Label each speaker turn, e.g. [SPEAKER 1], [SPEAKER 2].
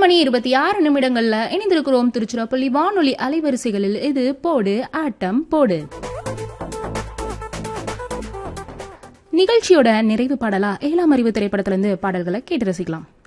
[SPEAKER 1] 8:26 இணைந்திருக்கிறோம் திருச்சிராப்பள்ளி வானொலி அலைவரிசைகளில். இது போடு ஆட்டம் போடு நிகழ்ச்சியோட நிறைவு பாடலா 7ஆம் அறிவு திரைப்படத்திலிருந்து பாடல்களை கேட்டு ரசிக்கலாம்.